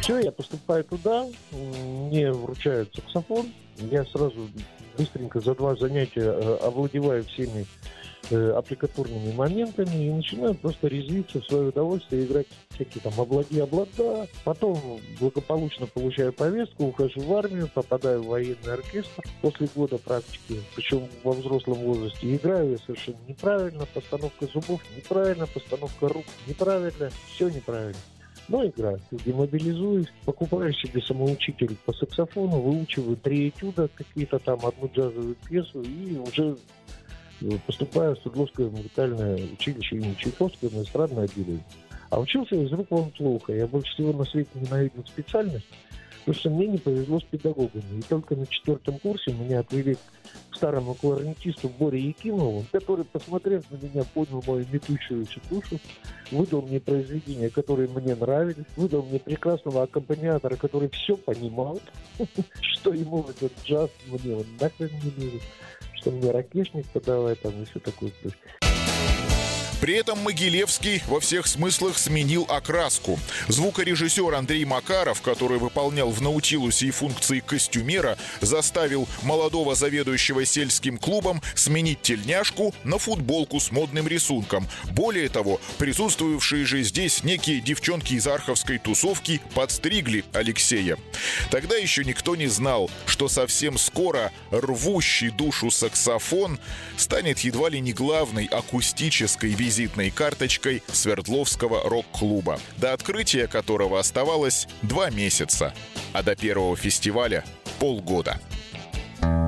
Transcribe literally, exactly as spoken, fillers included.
Все, я поступаю туда, мне вручают саксофон, я сразу быстренько за два занятия овладеваю всеми аппликатурными моментами и начинаю просто резвиться в свое удовольствие, играть всякие там облади-облада. Потом благополучно получаю повестку, ухожу в армию, попадаю в военный оркестр после года практики, причем во взрослом возрасте. Играю я совершенно неправильно, постановка зубов неправильно, постановка рук неправильно, все неправильно. Но играю, демобилизуюсь, покупаю себе самоучитель по саксофону, выучиваю три этюда, какие-то там, одну джазовую пьесу и уже поступаю в Свердловское музыкальное училище имени Чайковского на эстрадное отделение. А учился я из рук вон плохо. Я больше всего на свете ненавидел специальность, потому что мне не повезло с педагогами. И только на четвертом курсе меня отвели к старому кларнетисту Боре Якимову, который, посмотрев на меня, понял мою метущуюся душу, выдал мне произведения, которые мне нравились, выдал мне прекрасного аккомпаниатора, который все понимал, что ему этот джаз мне он нахрен не нужен, что мне ракешник подавай там и все такое. При этом Могилевский во всех смыслах сменил окраску. Звукорежиссер Андрей Макаров, который выполнял в «Наутилусе» и функции костюмера, заставил молодого заведующего сельским клубом сменить тельняшку на футболку с модным рисунком. Более того, присутствовавшие же здесь некие девчонки из арховской тусовки подстригли Алексея. Тогда еще никто не знал, что совсем скоро рвущий душу саксофон станет едва ли не главной акустической визитной визитной карточкой Свердловского рок-клуба, до открытия которого оставалось два месяца, а до первого фестиваля — полгода.